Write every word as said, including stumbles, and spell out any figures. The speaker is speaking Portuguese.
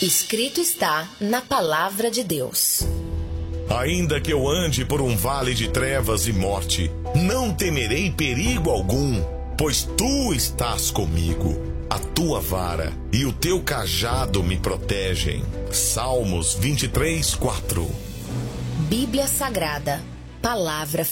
Escrito está na palavra de Deus. Ainda que eu ande por um vale de trevas e morte, não temerei perigo algum, pois tu estás comigo. A tua vara e o teu cajado me protegem. Salmos vinte e três, quatro. Bíblia Sagrada, palavra